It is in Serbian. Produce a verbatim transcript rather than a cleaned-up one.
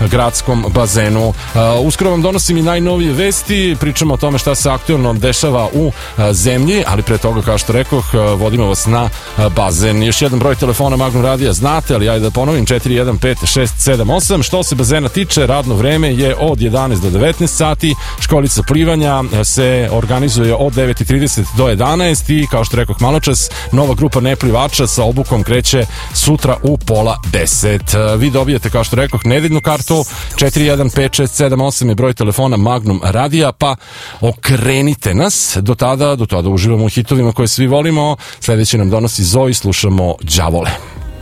gradskom bazenu. Uskoro vam donosim i najnovije vesti, pričamo o tome šta se aktualno dešava u zemlji, ali pre toga, kao što rekoh, vodimo vas na bazen. Još jedan broj telefona Magnum radija znate, ali ajde da ponovim, četiri jedan pet šest sedam osam. Što se bazena tiče, radno vreme je od jedanaest do devetnaest sati, školica plivanja se organizuje od devet i trideset do jedanaest i, kao što rekoh maločas, nova grupa neplivača sa obukom kreće sutra u pola deset. Vi dobijete, kao što rekoh, nedeljnu kartu. Četiri jedan pet šest sedam osam je broj telefona Magnum radija, pa okrenite nas. Do tada, do tada uživamo u hitovima koje svi volimo. Sljedeći nam donosi Zoe, slušamo Đavole.